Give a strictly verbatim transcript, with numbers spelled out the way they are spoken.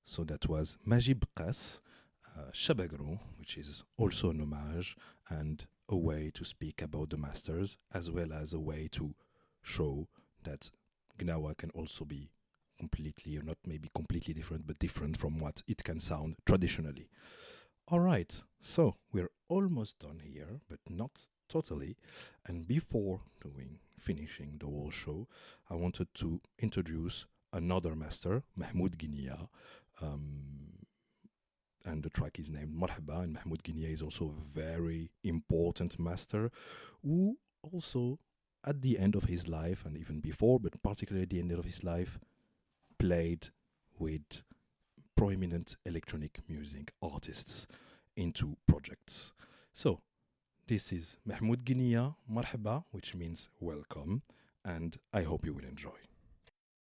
So that was Majib Qas, uh, Shabagro, which is also an homage and a way to speak about the masters, as well as a way to show that Gnawa can also be completely, or not maybe completely different, but different from what it can sound traditionally. All right, so we're almost done here, but not totally. And before doing finishing the whole show, I wanted to introduce another master, Mahmoud Guinia. Um, and the track is named Marhaba, and Mahmoud Guinia is also a very important master who also, at the end of his life, and even before, but particularly at the end of his life, played with prominent electronic music artists into projects. So, this is Mahmoud Guinia, Marhaba, which means welcome, and I hope you will enjoy.